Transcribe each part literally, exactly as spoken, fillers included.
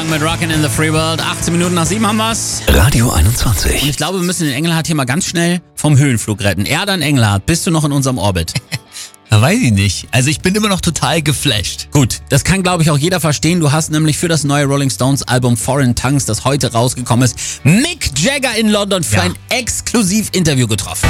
Young mit Rockin' in the Free World. achtzehn Minuten nach sieben haben wir's. Radio einundzwanzig. Und ich glaube, wir müssen den Engelhardt hier mal ganz schnell vom Höhenflug retten. Erdan Engelhardt, bist du noch in unserem Orbit? Ja, weiß ich nicht. Also ich bin immer noch total geflasht. Gut, das kann, glaube ich, auch jeder verstehen. Du hast nämlich für das neue Rolling Stones Album Foreign Tongues, das heute rausgekommen ist, Mick Jagger in London für Ja. ein Exklusiv-Interview getroffen.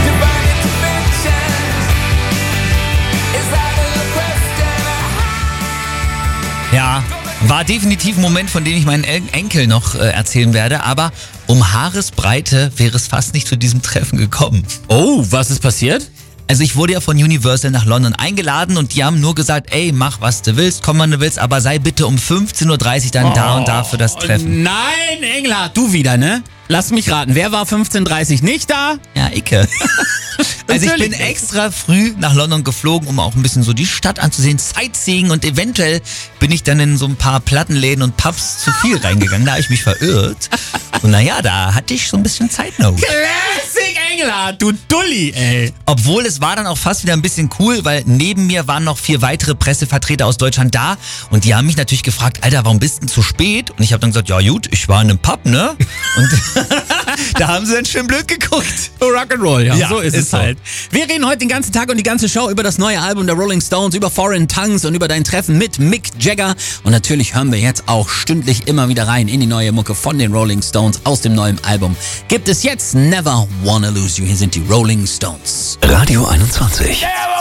Ja, war definitiv ein Moment, von dem ich meinen En- Enkel noch äh, erzählen werde. Aber um Haaresbreite wäre es fast nicht zu diesem Treffen gekommen. Oh, was ist passiert? Also ich wurde ja von Universal nach London eingeladen und die haben nur gesagt, ey, mach was du willst, komm wann du willst, aber sei bitte um fünfzehn Uhr dreißig dann da und da für das Treffen. Nein, Engelhardt, du wieder, ne? Lass mich raten, wer war fünfzehn Uhr dreißig nicht da? Ja, Icke. Also ich bin Natürlich. extra früh nach London geflogen, um auch ein bisschen so die Stadt anzusehen, Sightseeing, und eventuell bin ich dann in so ein paar Plattenläden und Pubs zu viel reingegangen, da habe ich mich verirrt. Und naja, da hatte ich so ein bisschen Zeitnot. Classic Engelhardt, du Dulli, ey. Obwohl, es war dann auch fast wieder ein bisschen cool, weil neben mir waren noch vier weitere Pressevertreter aus Deutschland da und die haben mich natürlich gefragt, Alter, warum bist du denn zu spät? Und ich habe dann gesagt, ja gut, ich war in einem Pub, ne? Und da haben sie dann schön blöd geguckt. Rock'n'Roll, ja, Ja, so ist, ist es so. halt. Wir reden heute den ganzen Tag und die ganze Show über das neue Album der Rolling Stones, über Foreign Tongues und über dein Treffen mit Mick Jagger. Und natürlich hören wir jetzt auch stündlich immer wieder rein in die neue Mucke von den Rolling Stones aus dem neuen Album. Gibt es jetzt Never Wanna Lose You. Hier sind die Rolling Stones. Radio einundzwanzig. Never